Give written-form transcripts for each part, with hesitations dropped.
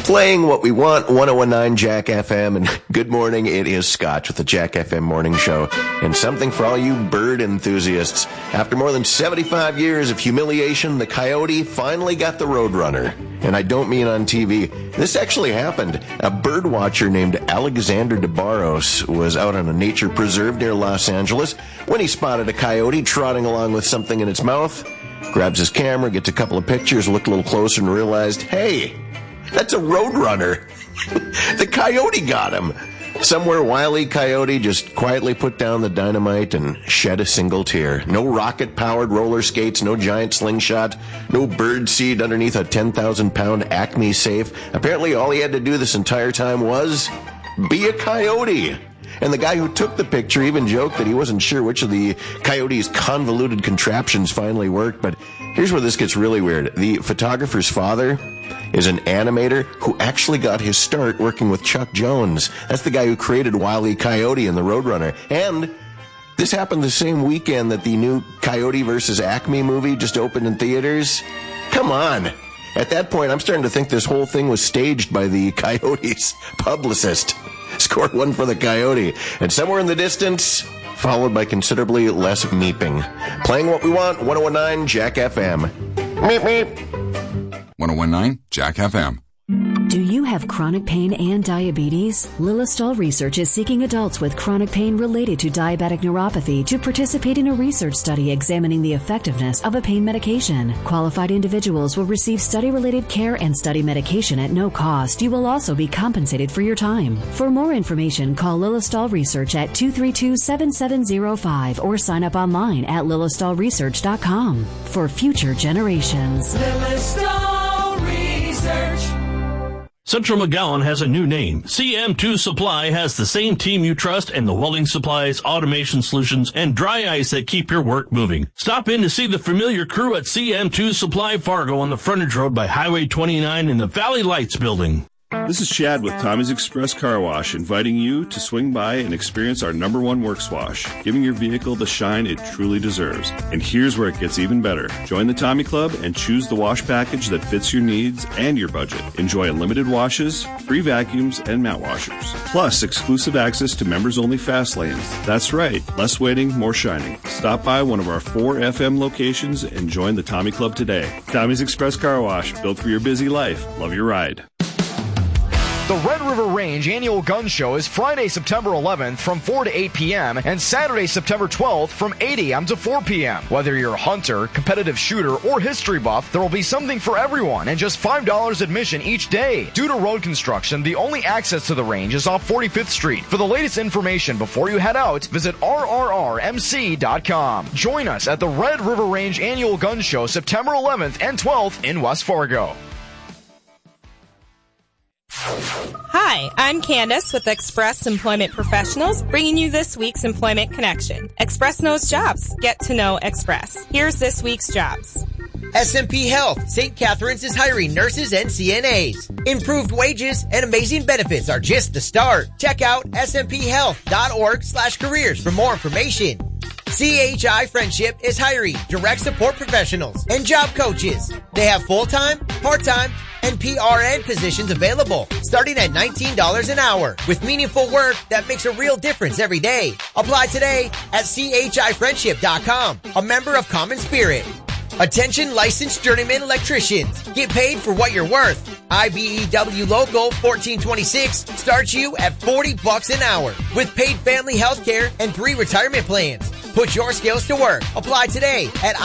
Playing what we want, 1019 Jack FM, and good morning, it is Scotch with the Jack FM Morning Show, and something for all you bird enthusiasts. After more than 75 years of humiliation, the coyote finally got the Roadrunner. And I don't mean on TV. This actually happened. A bird watcher named Alexander DeBarros was out on a nature preserve near Los Angeles when he spotted a coyote trotting along with something in its mouth. Grabs his camera, gets a couple of pictures, looked a little closer and realized, hey, that's a Roadrunner. The coyote got him. Somewhere Wile E. Coyote just quietly put down the dynamite and shed a single tear. No rocket-powered roller skates, no giant slingshot, no bird seed underneath a 10,000-pound Acme safe. Apparently all he had to do this entire time was be a coyote. And the guy who took the picture even joked that he wasn't sure which of the coyote's convoluted contraptions finally worked. But here's where this gets really weird. The photographer's father is an animator who actually got his start working with Chuck Jones. That's the guy who created Wile E. Coyote and the Roadrunner. And this happened the same weekend that the new Coyote vs. Acme movie just opened in theaters. Come on. At that point, I'm starting to think this whole thing was staged by the Coyote's publicist. Score one for the Coyote. And somewhere in the distance, followed by considerably less meeping. Playing what we want, 1019 Jack FM. Meep, meep. 1019 Jack FM. Do you have chronic pain and diabetes? Lilistol Research is seeking adults with chronic pain related to diabetic neuropathy to participate in a research study examining the effectiveness of a pain medication. Qualified individuals will receive study-related care and study medication at no cost. You will also be compensated for your time. For more information, call Lilistol Research at 232-7705 or sign up online at lilistolresearch.com for future generations. Lilistol Research. Central McGowan has a new name. CM2 Supply has the same team you trust and the welding supplies, automation solutions, and dry ice that keep your work moving. Stop in to see the familiar crew at CM2 Supply Fargo on the frontage road by Highway 29 in the Valley Lights building. This is Chad with Tommy's Express Car Wash, inviting you to swing by and experience our #1 works wash, giving your vehicle the shine it truly deserves. And here's where it gets even better. Join the Tommy Club and choose the wash package that fits your needs and your budget. Enjoy unlimited washes, free vacuums, and mat washers. Plus, exclusive access to members-only fast lanes. That's right, less waiting, more shining. Stop by one of our 4 FM locations and join the Tommy Club today. Tommy's Express Car Wash, built for your busy life. Love your ride. The Red River Range Annual Gun Show is Friday, September 11th from 4 to 8 p.m. and Saturday, September 12th from 8 a.m. to 4 p.m. Whether you're a hunter, competitive shooter, or history buff, there will be something for everyone and just $5 admission each day. Due to road construction, the only access to the range is off 45th Street. For the latest information before you head out, visit rrrmc.com. Join us at the Red River Range Annual Gun Show September 11th and 12th in West Fargo. Hi, I'm Candace with Express Employment Professionals, bringing you this week's Employment Connection. Express knows jobs. Get to know Express. Here's this week's jobs. SMP Health, St. Catharines is hiring nurses and CNAs. Improved wages and amazing benefits are just the start. Check out smphealth.org/careers for more information. CHI Friendship is hiring direct support professionals and job coaches. They have full-time, part-time, and PRN positions available, starting at $19 an hour, with meaningful work that makes a real difference every day. Apply today at chifriendship.com, a member of Common Spirit. Attention licensed journeyman electricians. Get paid for what you're worth. IBEW Local 1426 starts you at $40 an hour with paid family health care and 3 retirement plans. Put your skills to work. Apply today at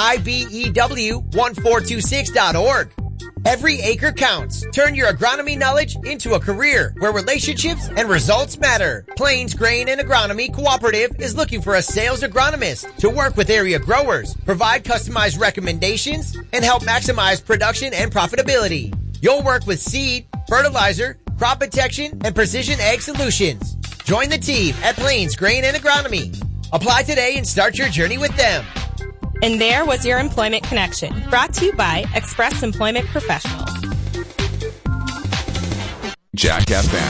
IBEW1426.org. Every acre counts. Turn your agronomy knowledge into a career where relationships and results matter. Plains Grain and Agronomy Cooperative is looking for a sales agronomist to work with area growers, provide customized recommendations, and help maximize production and profitability. You'll work with seed, fertilizer, crop protection, and precision ag solutions. Join the team at Plains Grain and Agronomy. Apply today and start your journey with them. And there was your Employment Connection, brought to you by Express Employment Professionals. Jack FM.